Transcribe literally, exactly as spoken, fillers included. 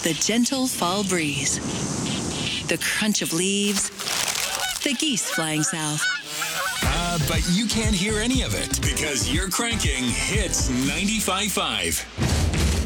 The gentle fall breeze, the crunch of leaves, the geese flying south. Uh, but you can't hear any of it because you're cranking Hits ninety-five point five.